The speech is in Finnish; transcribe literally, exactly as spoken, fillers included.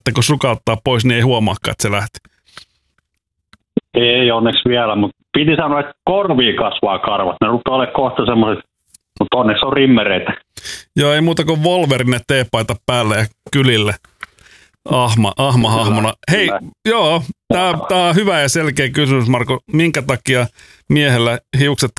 että kun sukauttaa pois, niin ei huomaakaan, että se lähti. Ei onneksi vielä, mutta piti sanoa, että korviin kasvaa karvat. Ne rupeaa olemaan kohta semmoiset, mutta onneksi on rimmereitä. Joo, ei muuta kuin Wolverine teepaita päälle ja kylille. Ahma, ahma hahmona. Hei, kyllä. Joo, tää, tää on hyvä ja selkeä kysymys, Marko. Minkä takia miehellä hiukset